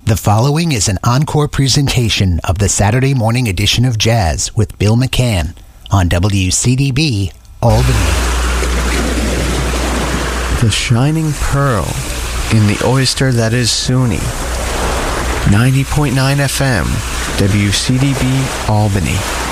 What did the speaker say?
The following is an encore presentation of the Saturday morning edition of Jazz with Bill McCann on WCDB Albany. The shining pearl in the oyster that is SUNY. 90.9 FM, WCDB Albany.